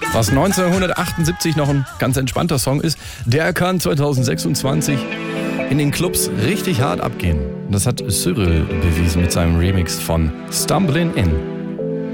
Was 1978 noch ein ganz entspannter Song ist, der kann 2026 in den Clubs richtig hart abgehen. Das hat Cyril bewiesen mit seinem Remix von Stumblin' In.